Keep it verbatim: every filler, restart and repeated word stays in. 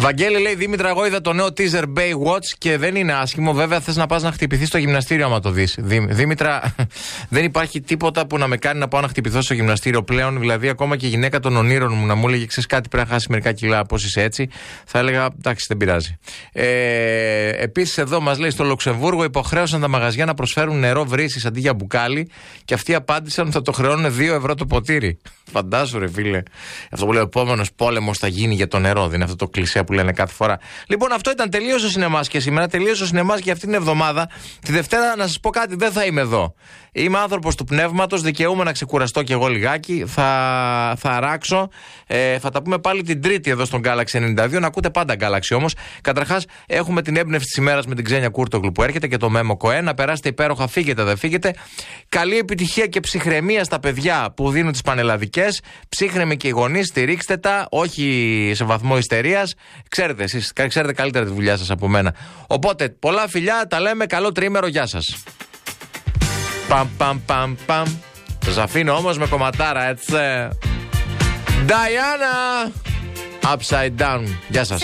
Βαγγέλη λέει: Δήμητρα, εγώ είδα το νέο teaser Baywatch και δεν είναι άσχημο. Βέβαια, θες να πας να χτυπηθείς στο γυμναστήριο άμα το δεις. Δή, Δήμητρα, δεν υπάρχει τίποτα που να με κάνει να πάω να χτυπηθώ στο γυμναστήριο πλέον. Δηλαδή, ακόμα και η γυναίκα των ονείρων μου να μου έλεγε: Ξέρεις κάτι, πρέπει να χάσει μερικά κιλά, πώς είσαι έτσι. Θα έλεγα: Εντάξει, δεν πειράζει. Ε, Επίσης, εδώ μας λέει: Στο Λουξεμβούργο υποχρέωσαν τα μαγαζιά να προσφέρουν νερό βρύσης αντί για μπουκάλι και αυτοί απάντησαν ότι θα το χρεώνουν δύο ευρώ το ποτήρι. Φαντάσου, ρε φίλε. Αυτό που λέει: Ο επόμενος πόλεμος θα γίνει για το νερό. Δεν είναι αυτό το κλισέ που λένε κάθε φορά. Λοιπόν, αυτό ήταν τελείως ο σινεμάς και σήμερα. Τελείως ο σινεμάς για αυτήν την εβδομάδα. Τη Δευτέρα, να σας πω κάτι, δεν θα είμαι εδώ. Είμαι άνθρωπος του πνεύματος, δικαιούμαι να ξεκουραστώ κι εγώ λιγάκι. Θα, θα αράξω. Ε, θα τα πούμε πάλι την Τρίτη εδώ στον Galaxy ενενήντα δύο. Να ακούτε πάντα Galaxy όμως. Καταρχάς, έχουμε την έμπνευση της ημέρας με την Ξένια Κούρτογλου που έρχεται και το Μέμο Κοέ. Να περάσετε υπέροχα, φύγετε, δεν φύγετε. Καλή επιτυχία και ψυχραιμία στα παιδιά που δίνουν τις πανελλαδικές. Ψύχρεμοι και οι γονείς, στηρίξτε τα, όχι σε βαθμό ιστερίας. Ξέρετε, εσείς ξέρετε καλύτερα τη δουλειά σας από μένα. Οπότε, πολλά φιλιά, τα λέμε, καλό τρίμερο, γεια σας. Παμ, παμ, παμ, παμ. Σας αφήνω όμως με κομματάρα, έτσι. Diana, Upside Down. Γεια σας.